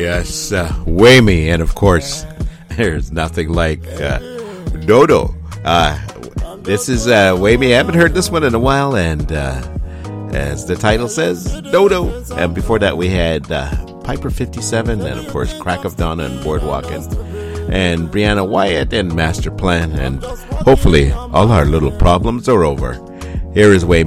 Yes, Whammy, and of course, there's nothing like Dodo. This is Whammy. I haven't heard this one in a while, and as the title says, Dodo. And before that, we had Piper 57, and of course, Crack of Dawn and Boardwalkin', and Brianna Wyatt and Master Plan, and hopefully all our little problems are over. Here is Whammy.